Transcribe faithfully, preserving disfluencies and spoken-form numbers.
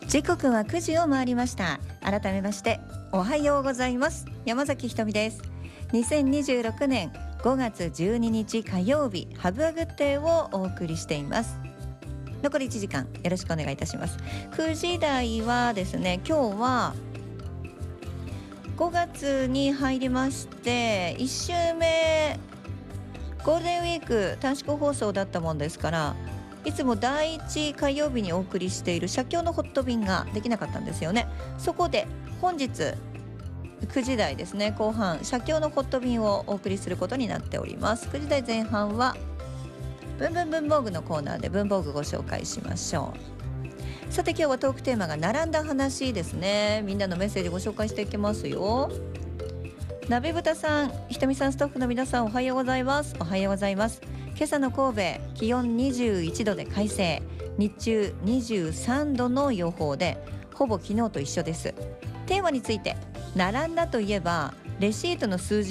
時刻はくじを回りました。改めましておはようございます。山崎ひとみです。にせんにじゅうろくねんごがつじゅうににち火曜日、ハブアグッデーをお送りしています。残りいちじかんよろしくお願いいたします。くじ台はですね、今日はごがつに入りまして、いっ週目ゴールデンウィーク短縮放送だったもんですから、いつもだいいち火曜日にお送りしている写経のホット便ができなかったんですよね。そこで本日くじ台ですね、後半写経のホット便をお送りすることになっております。くじ台前半はブンブン文房具のコーナーで文房具ご紹介しましょう。さて今日はトークテーマが並んだ話ですね。みんなのメッセージご紹介していきますよ。鍋豚さん、ひとみさん、スタッフの皆さん、おはようございます。おはようございます。今朝の神戸、気温にじゅういちどで快晴、日中にじゅうさんどの予報でほぼ昨日と一緒です。テーマについて、並んだといえばレシートの数字